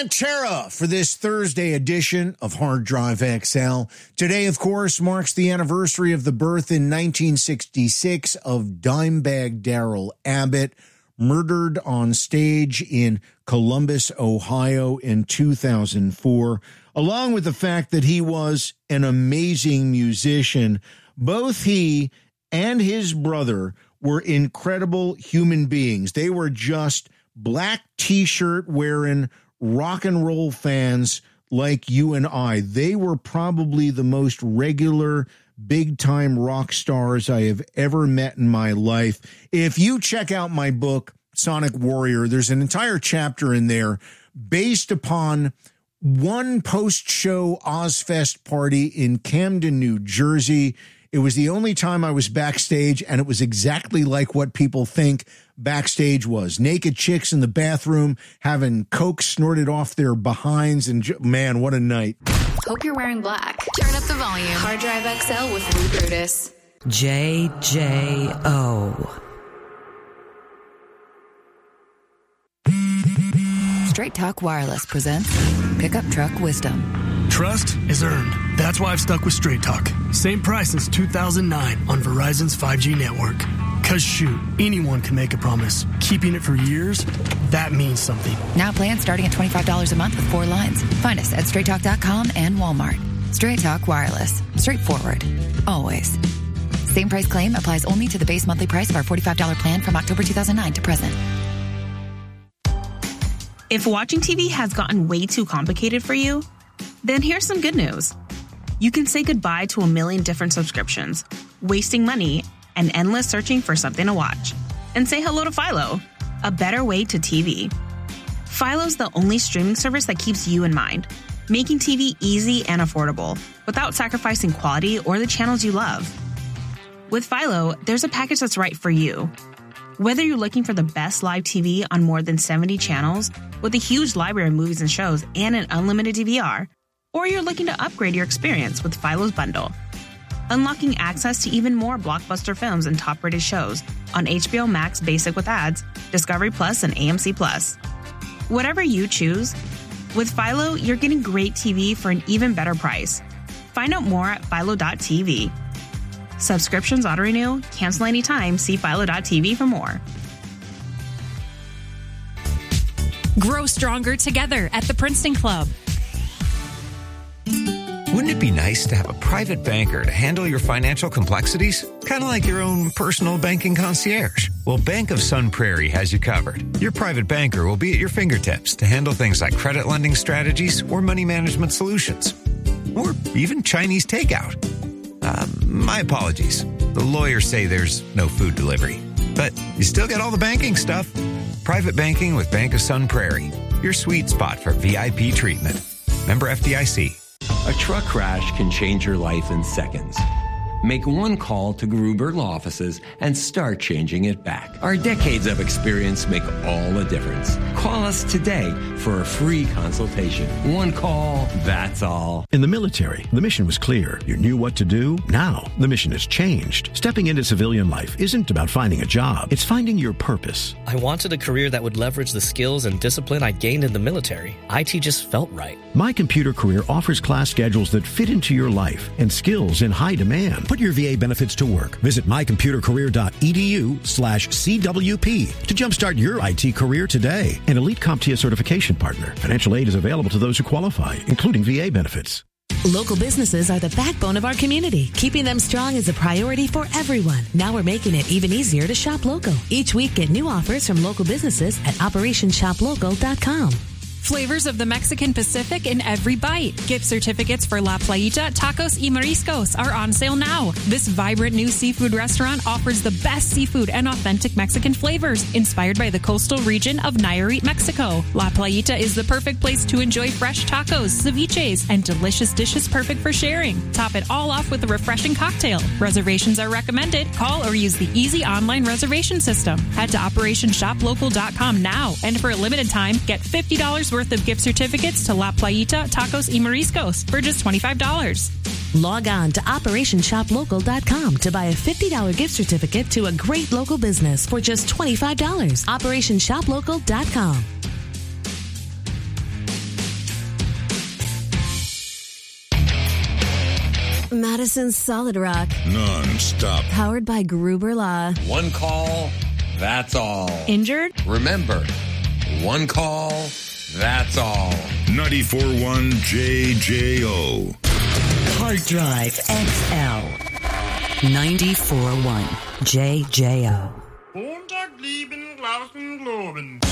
Pantera for this Thursday edition of Hard Drive XL. Today, of course, marks the anniversary of the birth in 1966 of Dimebag Darrell Abbott, murdered on stage in Columbus, Ohio in 2004, along with the fact that he was an amazing musician. Both he and his brother were incredible human beings. They were just black T-shirt wearing rock and roll fans like you and I. They were probably the most regular, big-time rock stars I have ever met in my life. If you check out my book, Sonic Warrior, there's an entire chapter in there based upon one post-show Ozfest party in Camden, New Jersey. It was the only time I was backstage, and it was exactly like what people think backstage was. Naked chicks in the bathroom having coke snorted off their behinds, and man, what a night. Hope you're wearing black. Turn up the volume. Hard Drive XL with Lee Brutus. JJO. Straight Talk Wireless presents Pickup Truck Wisdom. Trust is earned. That's why I've stuck with Straight Talk. Same price since 2009 on Verizon's 5G network. Cause shoot, anyone can make a promise. Keeping it for years, that means something. Now plans starting at $25 a month with 4 lines. Find us at straighttalk.com and Walmart. Straight Talk Wireless. Straightforward. Always. Same price claim applies only to the base monthly price of our $45 plan from October 2009 to present. If watching TV has gotten way too complicated for you, then here's some good news. You can say goodbye to a million different subscriptions, wasting money, and endless searching for something to watch. And say hello to Philo, a better way to TV. Philo's the only streaming service that keeps you in mind, making TV easy and affordable without sacrificing quality or the channels you love. With Philo, there's a package that's right for you. Whether you're looking for the best live TV on more than 70 channels with a huge library of movies and shows and an unlimited DVR, or you're looking to upgrade your experience with Philo's bundle, unlocking access to even more blockbuster films and top-rated shows on HBO Max Basic with ads, Discovery Plus, and AMC Plus. Whatever you choose, with Philo, you're getting great TV for an even better price. Find out more at philo.tv. Subscriptions auto-renew, cancel anytime, see philo.tv for more. Grow stronger together at the Princeton Club. Wouldn't it be nice to have a private banker to handle your financial complexities? Kind of like your own personal banking concierge. Well, Bank of Sun Prairie has you covered. Your private banker will be at your fingertips to handle things like credit lending strategies or money management solutions. Or even Chinese takeout. My apologies. The lawyers say there's no food delivery. But you still get all the banking stuff. Private banking with Bank of Sun Prairie. Your sweet spot for VIP treatment. Member FDIC. A truck crash can change your life in seconds. Make one call to Gruber Law Offices and start changing it back. Our decades of experience make all the difference. Call us today for a free consultation. One call, that's all. In the military, the mission was clear. You knew what to do. Now, the mission has changed. Stepping into civilian life isn't about finding a job. It's finding your purpose. I wanted a career that would leverage the skills and discipline I gained in the military. IT just felt right. My Computer Career offers class schedules that fit into your life and skills in high demand. Put your VA benefits to work. Visit mycomputercareer.edu/CWP to jumpstart your IT career today. An elite CompTIA certification partner. Financial aid is available to those who qualify, including VA benefits. Local businesses are the backbone of our community. Keeping them strong is a priority for everyone. Now we're making it even easier to shop local. Each week, get new offers from local businesses at OperationShopLocal.com. Flavors of the Mexican Pacific in every bite. Gift certificates for La Playita Tacos y Mariscos are on sale now. This vibrant new seafood restaurant offers the best seafood and authentic Mexican flavors inspired by the coastal region of Nayarit, Mexico. La Playita is the perfect place to enjoy fresh tacos, ceviches, and delicious dishes perfect for sharing. Top it all off with a refreshing cocktail. Reservations are recommended. Call or use the easy online reservation system. Head to OperationShopLocal.com now, and for a limited time, get $50 worth of gift certificates to La Playita Tacos y Mariscos for just $25. Log on to OperationShopLocal.com to buy a $50 gift certificate to a great local business for just $25. OperationShopLocal.com. Madison Solid Rock. Non-stop. Powered by Gruber Law. One call, that's all. Injured? Remember, one call, that's all. 94.1 JJO. Hard Drive XL. 94.1 JJO. Montag lieben Glauben globen.